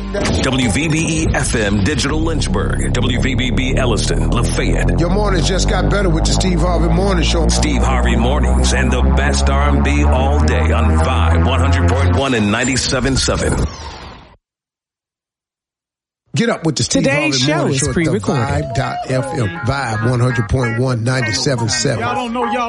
WVBE FM Digital Lynchburg, WVBB Elliston, Lafayette. Your mornings just got better with the Steve Harvey Morning Show. Steve Harvey Mornings and the best R&B all day on Vibe 100.1 and 97.7. Get up with the Steve Today's Harvey Morning show Show is pre-recorded. Vibe.fm, Vibe 100.1, 97.7. Y'all don't know y'all